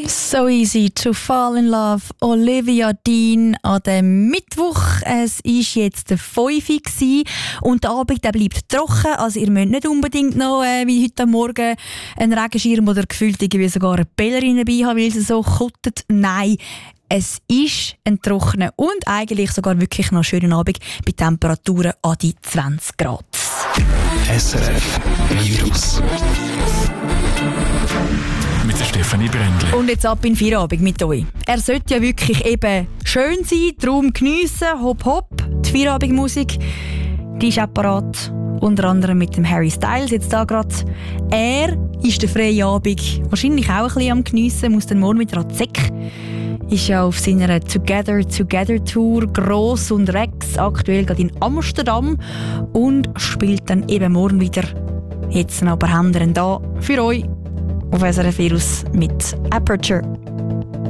So easy to fall in love. Olivia Dean an dem Mittwoch. Es war jetzt der 5 Uhr und der Abend der bleibt trocken. Also ihr müsst nicht unbedingt noch wie heute Morgen einen Regenschirm oder gefühlt irgendwie sogar eine Pellerin dabei haben, weil sie so kuttet. Nein, es ist ein trockener und eigentlich sogar wirklich noch schöner Abend bei Temperaturen an die 20 Grad. SRF Virus mit der Stefanie Brändli. Und jetzt ab in den Feierabend mit euch. Er sollte ja wirklich eben schön sein, darum geniessen, hopp hopp. Die Feierabendmusik, die ist auch parat. Unter anderem mit dem Harry Styles jetzt da gerade. Er ist der freie Abend wahrscheinlich auch ein bisschen am Geniessen, muss dann morgen wieder an die Säcke. Ist ja auf seiner Together Tour gross und Rex, aktuell gerade in Amsterdam und spielt dann eben morgen wieder. Jetzt aber haben wir ihn da für euch auf SRF Virus mit Aperture.